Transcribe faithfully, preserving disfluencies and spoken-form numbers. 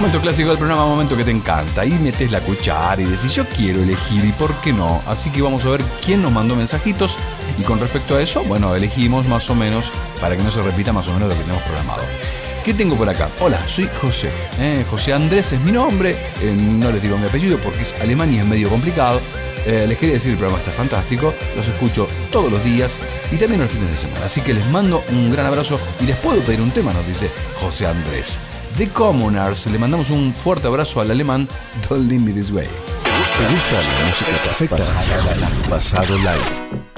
Momento clásico del programa, momento que te encanta. Ahí metes la cuchara y decís, yo quiero elegir y por qué no. Así que vamos a ver quién nos mandó mensajitos. Y con respecto a eso, bueno, elegimos más o menos, para que no se repita más o menos lo que tenemos programado. ¿Qué tengo por acá? Hola, soy José. Eh, José Andrés es mi nombre. Eh, no les digo mi apellido porque es alemán y es medio complicado. Eh, les quería decir, el programa está fantástico. Los escucho todos los días y también los fines de semana. Así que les mando un gran abrazo y les puedo pedir un tema, nos dice José Andrés. The Commoners, le mandamos un fuerte abrazo al alemán Don't Leave Me This Way. ¿Te gusta, ¿Te gusta la música perfecta? Pasado Live.